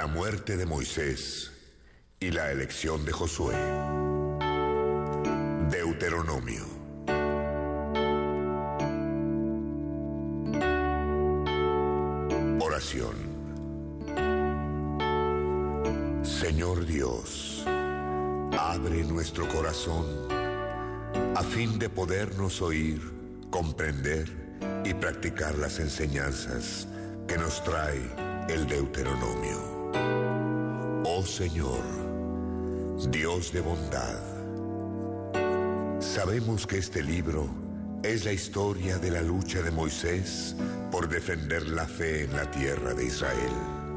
La muerte de Moisés y la elección de Josué. Deuteronomio. Oración. Señor Dios, abre nuestro corazón a fin de podernos oír, comprender y practicar las enseñanzas que nos trae el Deuteronomio. Oh Señor, Dios de bondad, sabemos que este libro es la historia de la lucha de Moisés por defender la fe en la tierra de Israel.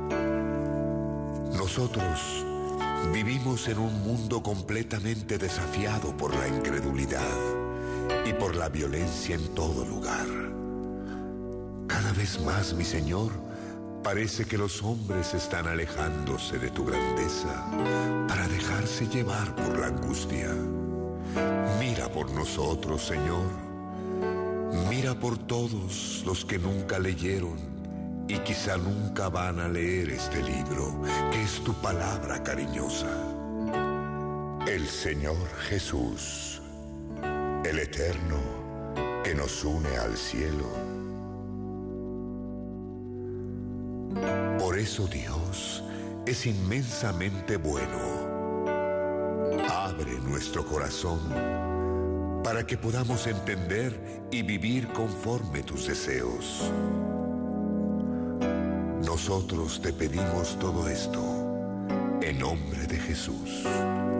Nosotros vivimos en un mundo completamente desafiado por la incredulidad y por la violencia en todo lugar. Cada vez más, mi Señor, parece que los hombres están alejándose de tu grandeza para dejarse llevar por la angustia. Mira por nosotros, Señor. Mira por todos los que nunca leyeron y quizá nunca van a leer este libro, que es tu palabra cariñosa. El Señor Jesús, el Eterno, que nos une al cielo. Por eso Dios es inmensamente bueno. Abre nuestro corazón para que podamos entender y vivir conforme tus deseos. Nosotros te pedimos todo esto en nombre de Jesús.